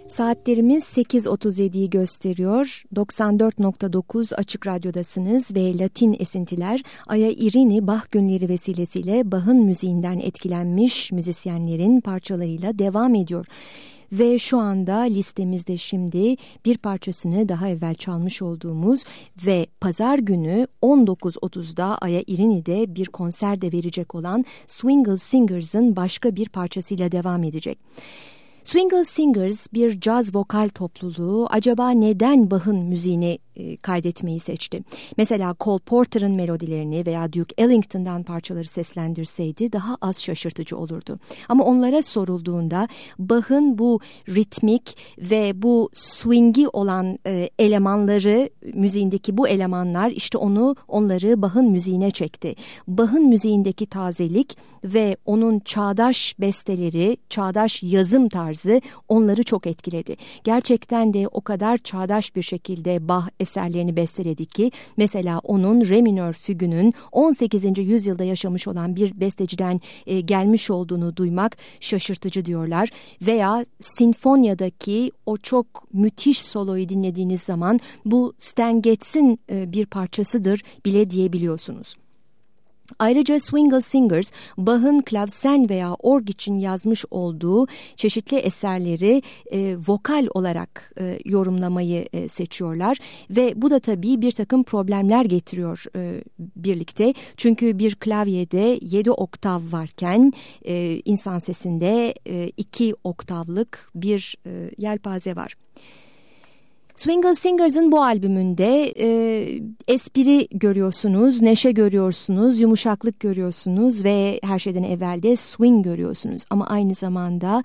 Saatlerimiz 8.37'yi gösteriyor. 94.9 Açık Radyo'dasınız ve Latin esintiler Aya Irini Bach günleri vesilesiyle Bach'ın müziğinden etkilenmiş müzisyenlerin parçalarıyla devam ediyor. Ve şu anda listemizde şimdi bir parçasını daha evvel çalmış olduğumuz ve pazar günü 19.30'da Aya Irini'de bir konser de verecek olan Swingle Singers'ın başka bir parçasıyla devam edecek. Swingle Singers bir caz vokal topluluğu. Acaba neden Bach'ın müziğini kaydetmeyi seçti? Mesela Cole Porter'ın melodilerini veya Duke Ellington'dan parçaları seslendirseydi daha az şaşırtıcı olurdu. Ama onlara sorulduğunda Bach'ın bu ritmik ve bu swingi olan elemanları, müziğindeki bu elemanlar işte onları Bach'ın müziğine çekti. Bach'ın müziğindeki tazelik ve onun çağdaş besteleri, çağdaş yazım tarzı onları çok etkiledi. Gerçekten de o kadar çağdaş bir şekilde Bach eserlerini besteledi ki mesela onun re minör fügünün 18. yüzyılda yaşamış olan bir besteciden gelmiş olduğunu duymak şaşırtıcı diyorlar. Veya sinfonyadaki o çok müthiş soloyu dinlediğiniz zaman bu Stan Getz'in bir parçasıdır bile diyebiliyorsunuz. Ayrıca Swingle Singers, Bach'ın klavsen veya org için yazmış olduğu çeşitli eserleri vokal olarak yorumlamayı seçiyorlar ve bu da tabii bir takım problemler getiriyor birlikte. Çünkü bir klavyede 7 oktav varken insan sesinde 2 oktavlık bir yelpaze var. Swingle Singers'ın bu albümünde espri görüyorsunuz, neşe görüyorsunuz, yumuşaklık görüyorsunuz ve her şeyden evvel de swing görüyorsunuz. Ama aynı zamanda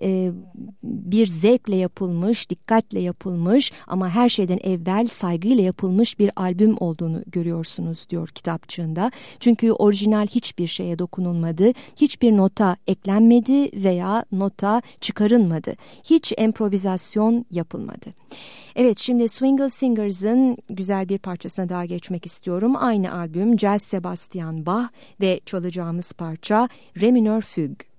bir zevkle yapılmış, dikkatle yapılmış ama her şeyden evvel saygıyla yapılmış bir albüm olduğunu görüyorsunuz diyor kitapçığında. Çünkü orijinal hiçbir şeye dokunulmadı, hiçbir nota eklenmedi veya nota çıkarılmadı. Hiç improvizasyon yapılmadı. Evet, şimdi Swingle Singers'ın güzel bir parçasına daha geçmek istiyorum. Aynı albüm Jazz Sebastian Bach ve çalacağımız parça Re minör Füg.